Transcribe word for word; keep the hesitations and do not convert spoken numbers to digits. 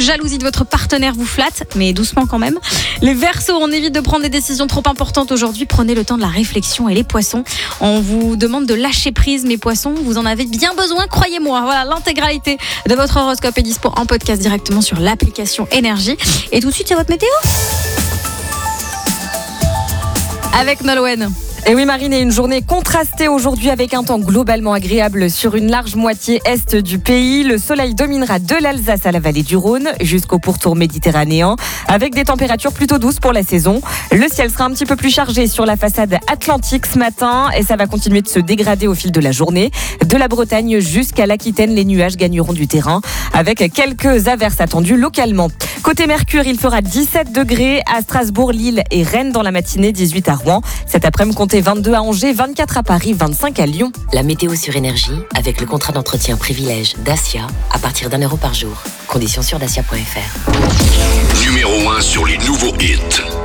jalousie de votre partenaire vous flatte, mais doucement quand même. Les Verseaux, on évite de prendre des décisions trop importantes aujourd'hui. Prenez le temps de la réflexion. Et les Poissons, on vous demande de lâcher prise, mes Poissons. Vous en avez bien besoin, croyez-moi. Voilà, l'intégralité de votre horoscope est dispo en podcast directement sur l'application Énergie. Et tout de suite, c'est votre météo avec Nolwenn. Et oui Marine, et une journée contrastée aujourd'hui avec un temps globalement agréable sur une large moitié est du pays. Le soleil dominera de l'Alsace à la vallée du Rhône jusqu'au pourtour méditerranéen avec des températures plutôt douces pour la saison. Le ciel sera un petit peu plus chargé sur la façade atlantique ce matin et ça va continuer de se dégrader au fil de la journée. De la Bretagne jusqu'à l'Aquitaine, les nuages gagneront du terrain avec quelques averses attendues localement. Côté Mercure, il fera dix-sept degrés à Strasbourg, Lille et Rennes dans la matinée, dix-huit à Rouen. Cet après-midi, comptez vingt-deux à Angers, vingt-quatre à Paris, vingt-cinq à Lyon. La météo sur Énergie avec le contrat d'entretien privilège Dacia à partir d'un euro par jour. Conditions sur dacia point f r. Numéro un sur les nouveaux hits.